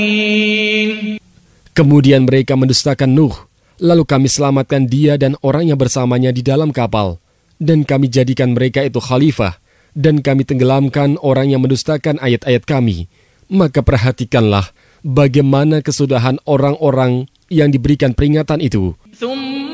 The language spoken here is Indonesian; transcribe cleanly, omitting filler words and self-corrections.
Kemudian mereka mendustakan Nuh, lalu kami selamatkan dia dan orang yang bersamanya di dalam kapal, dan kami jadikan mereka itu khalifah, dan kami tenggelamkan orang yang mendustakan ayat-ayat kami. Maka perhatikanlah bagaimana kesudahan orang-orang yang diberikan peringatan itu.